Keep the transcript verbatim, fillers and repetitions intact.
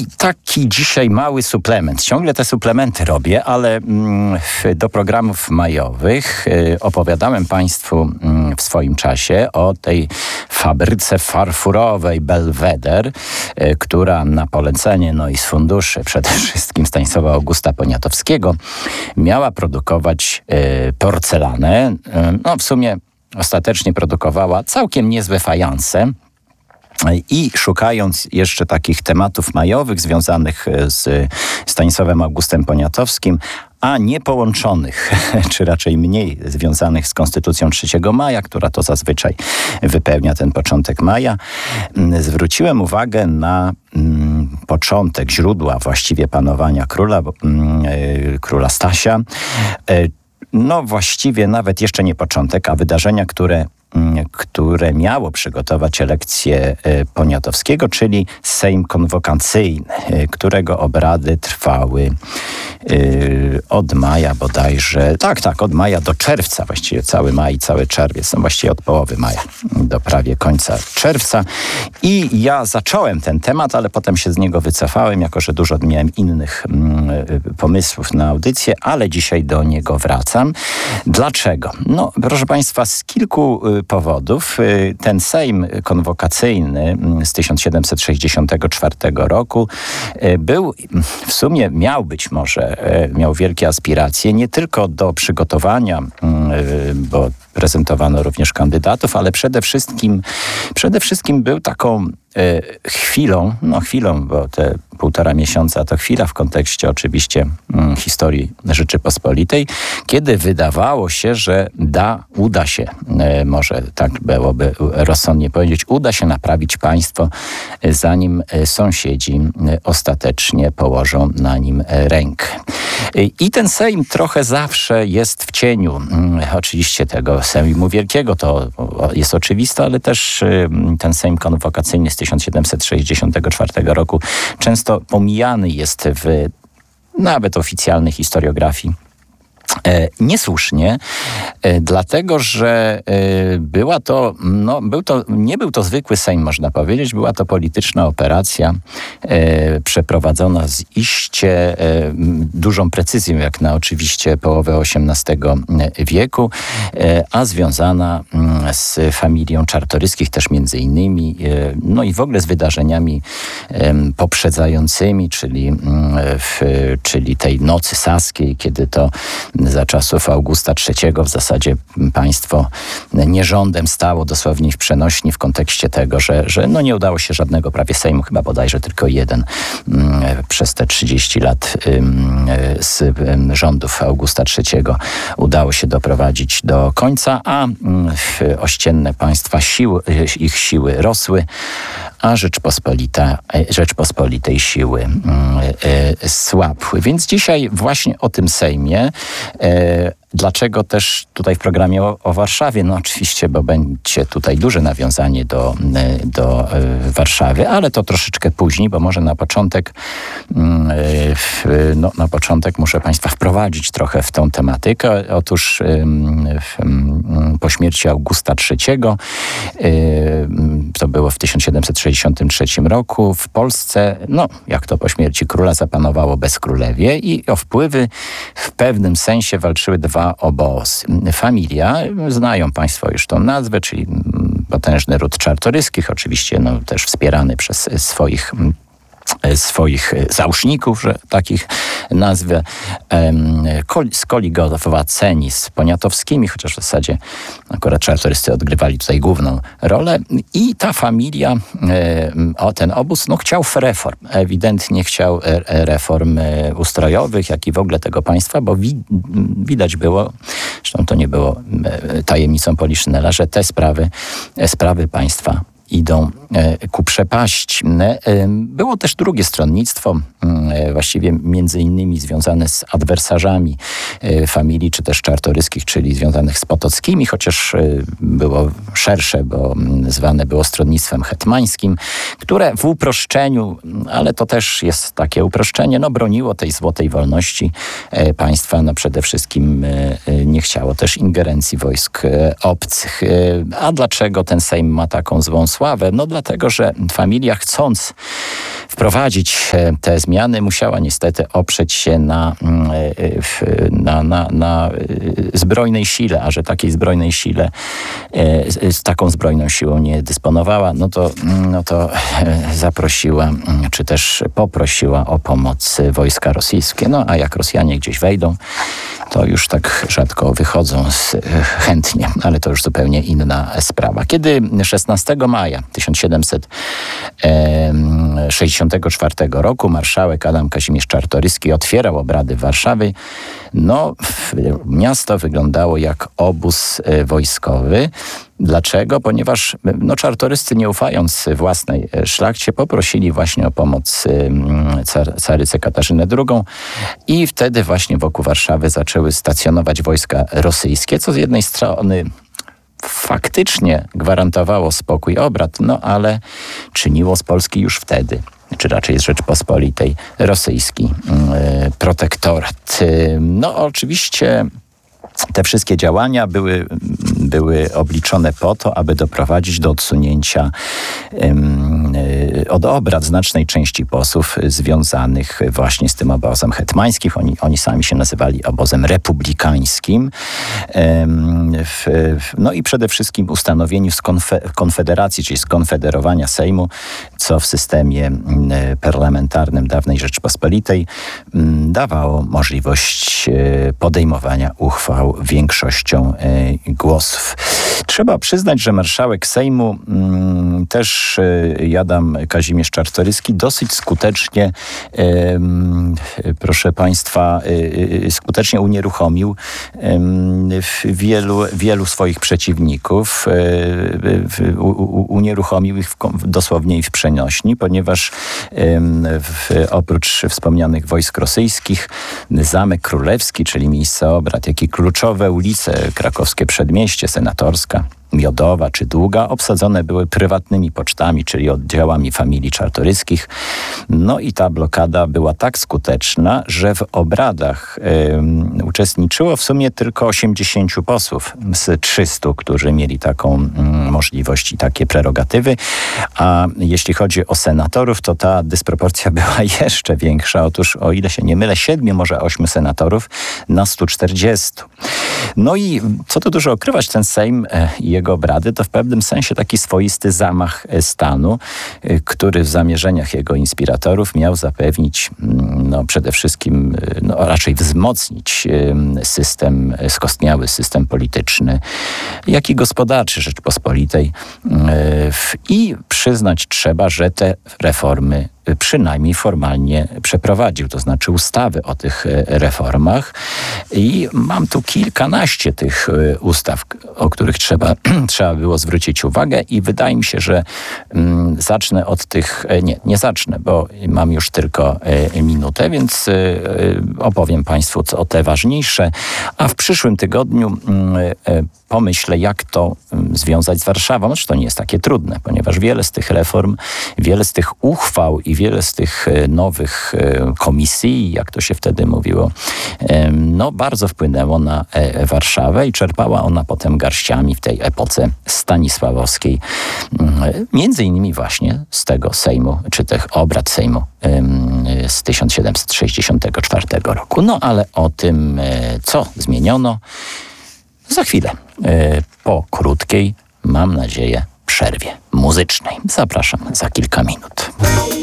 I taki dzisiaj mały suplement. Ciągle te suplementy robię, ale mm, do programów majowych y, opowiadałem Państwu y, w swoim czasie o tej fabryce farfurowej Belweder, y, która na polecenie no i z funduszy przede wszystkim Stanisława Augusta Poniatowskiego miała produkować y, porcelanę. Y, no w sumie ostatecznie produkowała całkiem niezłe fajanse. I szukając jeszcze takich tematów majowych związanych z Stanisławem Augustem Poniatowskim, a nie połączonych, czy raczej mniej związanych z Konstytucją trzeciego maja, która to zazwyczaj wypełnia ten początek maja, zwróciłem uwagę na mm, początek, źródła właściwie panowania króla, mm, króla Stasia. No właściwie nawet jeszcze nie początek, a wydarzenia, które które miało przygotować elekcję Poniatowskiego, czyli Sejm Konwokacyjny, którego obrady trwały od maja bodajże, tak, tak, od maja do czerwca, właściwie cały maj, cały czerwiec, no właściwie od połowy maja do prawie końca czerwca. I ja zacząłem ten temat, ale potem się z niego wycofałem, jako że dużo miałem innych pomysłów na audycję, ale dzisiaj do niego wracam. Dlaczego? No, proszę Państwa, z kilku powodów. Ten Sejm Konwokacyjny z tysiąc siedemset sześćdziesiątego czwartego roku był, w sumie miał być może, miał wielkie aspiracje, nie tylko do przygotowania, bo prezentowano również kandydatów, ale przede wszystkim, przede wszystkim był taką chwilą, no chwilą, bo te półtora miesiąca to chwila w kontekście oczywiście hmm, historii Rzeczypospolitej, kiedy wydawało się, że da, uda się, e, może tak byłoby rozsądnie powiedzieć, uda się naprawić państwo, e, zanim e, sąsiedzi e, ostatecznie położą na nim e, rękę. E, I ten Sejm trochę zawsze jest w cieniu, e, oczywiście tego Sejmu Wielkiego, to o, jest oczywiste, ale też e, ten Sejm Konwokacyjny z tysiąc siedemset sześćdziesiątego czwartego roku często pomijany jest w nawet oficjalnej historiografii. E, niesłusznie, e, dlatego że e, była to, no, był to, nie był to zwykły Sejm, można powiedzieć, była to polityczna operacja e, przeprowadzona z iście e, dużą precyzją, jak na oczywiście połowę osiemnastego wieku, e, a związana m, z familią Czartoryskich też między innymi, e, no i w ogóle z wydarzeniami e, poprzedzającymi, czyli, m, w, czyli tej nocy saskiej, kiedy to za czasów Augusta trzeciego w zasadzie państwo nierządem stało dosłownie w przenośni w kontekście tego, że, że no nie udało się żadnego prawie Sejmu, chyba bodajże tylko jeden przez te trzydzieści lat z rządów Augusta trzeciego udało się doprowadzić do końca, a ościenne państwa siły, ich siły rosły, a Rzeczpospolita, Rzeczpospolitej siły słabły. Więc dzisiaj właśnie o tym Sejmie. Dlaczego też tutaj w programie o, o Warszawie? No oczywiście, bo będzie tutaj duże nawiązanie do, do Warszawy, ale to troszeczkę później, bo może na początek no, na początek muszę Państwa wprowadzić trochę w tą tematykę. Otóż po śmierci Augusta trzeciego, to było w tysiąc siedemset sześćdziesiątym trzecim roku, w Polsce, no jak to po śmierci króla, zapanowało bezkrólewie i o wpływy w pewnym sensie walczyły dwa obozy. Familia, znają Państwo już tą nazwę, czyli potężny ród Czartoryskich, oczywiście no, też wspierany przez swoich swoich załóżników, że takich nazwę, skoligowaceni z Poniatowskimi, chociaż w zasadzie akurat Czartoryscy odgrywali tutaj główną rolę. I ta familia, o ten obóz, no chciał reform. Ewidentnie chciał reform ustrojowych, jak i w ogóle tego państwa, bo wi- widać było, zresztą to nie było tajemnicą Poliszynela, że te sprawy, sprawy państwa idą ku przepaści. Było też drugie stronnictwo, właściwie między innymi związane z adwersarzami familii, czy też Czartoryskich, czyli związanych z Potockimi, chociaż było szersze, bo zwane było stronnictwem hetmańskim, które w uproszczeniu, ale to też jest takie uproszczenie, no broniło tej złotej wolności państwa, no przede wszystkim nie chciało też ingerencji wojsk obcych. A dlaczego ten Sejm ma taką złą sławę? No dlatego, dlatego że familia, chcąc wprowadzić te zmiany, musiała niestety oprzeć się na, na, na, na zbrojnej sile, a że takiej zbrojnej sile, z taką zbrojną siłą nie dysponowała, no to, no to zaprosiła, czy też poprosiła o pomoc wojska rosyjskie. No a jak Rosjanie gdzieś wejdą, to już tak rzadko wychodzą z, chętnie, ale to już zupełnie inna sprawa. Kiedy szesnastego maja tysiąc siedemset sześćdziesiątego czwartego roku marszałek Adam Kazimierz Czartoryski otwierał obrady Warszawy, no miasto wyglądało jak obóz wojskowy. Dlaczego? Ponieważ no, czartoryscy, nie ufając własnej szlachcie, poprosili właśnie o pomoc car, carycę Katarzynę drugą i wtedy właśnie wokół Warszawy zaczęły stacjonować wojska rosyjskie, co z jednej strony faktycznie gwarantowało spokój obrad, no ale czyniło z Polski już wtedy, czy raczej z Rzeczpospolitej, rosyjski yy, protektorat. Yy, no oczywiście te wszystkie działania były, były obliczone po to, aby doprowadzić do odsunięcia um, od obrad znacznej części posłów związanych właśnie z tym obozem hetmańskim. Oni, oni sami się nazywali obozem republikańskim. Um, w, no i przede wszystkim ustanowieniu skonfe- konfederacji, czyli skonfederowania Sejmu, co w systemie parlamentarnym dawnej Rzeczpospolitej um, dawało możliwość podejmowania uchwał większością y, głosów. Trzeba przyznać, że marszałek Sejmu y, też y, Adam Kazimierz Czartoryski dosyć skutecznie, y, y, proszę Państwa, y, y, skutecznie unieruchomił y, wielu, wielu swoich przeciwników. Y, y, u, u, unieruchomił ich w, dosłownie i w przenośni, ponieważ y, w, oprócz wspomnianych wojsk rosyjskich, Zamek Królewski, czyli miejsce obrad, jak i kluczowe ulice, krakowskie Przedmieście, Senatorska, Miodowa czy Długa, obsadzone były prywatnymi pocztami, czyli oddziałami familii Czartoryskich. No i ta blokada była tak skuteczna, że w obradach y, uczestniczyło w sumie tylko osiemdziesięciu posłów z trzystu, którzy mieli taką y, możliwość i takie prerogatywy. A jeśli chodzi o senatorów, to ta dysproporcja była jeszcze większa. Otóż, o ile się nie mylę, siedmiu, może ośmiu senatorów na stu czterdziestu. No i co tu dużo ukrywać, ten Sejm i jego obrady to w pewnym sensie taki swoisty zamach stanu, który w zamierzeniach jego inspiratorów miał zapewnić, no przede wszystkim, no raczej wzmocnić system, skostniały system polityczny, jak i gospodarczy Rzeczpospolitej. I przyznać trzeba, że te reformy przynajmniej formalnie przeprowadził, to znaczy ustawy o tych reformach. I mam tu kilkanaście tych ustaw, o których trzeba, trzeba było zwrócić uwagę i wydaje mi się, że mm, zacznę od tych, nie, nie zacznę, bo mam już tylko y, minutę, więc y, opowiem Państwu o te ważniejsze, a w przyszłym tygodniu y, y, pomyślę, jak to y, związać z Warszawą. Znaczy, to nie jest takie trudne, ponieważ wiele z tych reform, wiele z tych uchwał i wiele z tych nowych komisji, jak to się wtedy mówiło, no bardzo wpłynęło na Warszawę i czerpała ona potem garściami w tej epoce stanisławowskiej. Między innymi właśnie z tego Sejmu, czy tych obrad Sejmu z tysiąc siedemset sześćdziesiątego czwartego roku. No ale o tym, co zmieniono, za chwilę, po krótkiej, mam nadzieję, przerwie muzycznej. Zapraszam za kilka minut.